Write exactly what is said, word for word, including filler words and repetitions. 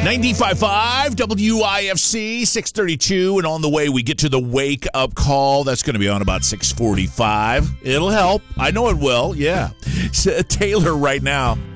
ninety-five point five W I F C, six thirty-two, and on the way we get to the wake-up call. That's going to be on about six forty-five. It'll help. I know it will, yeah. So, Taylor right now.